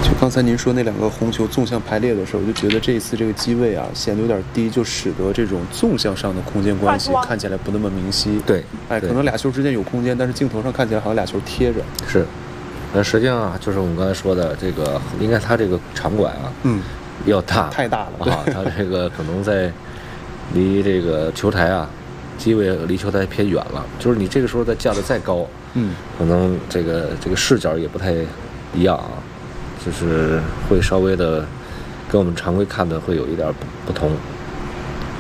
就刚才您说那两个红球纵向排列的时候，我就觉得这一次这个机位啊显得有点低，就使得这种纵向上的空间关系看起来不那么明晰。 对， 可能俩球之间有空间，但是镜头上看起来好像俩球贴着。 是，实际上啊，就是我们刚才说的这个，应该它这个场馆啊，比较大， 太大了啊，它这个可能在离这个球台啊，机位离球台偏远了，就是你这个时候再架得再高，可能这个视角也不太一样啊，就是会稍微的跟我们常规看的会有一点不同。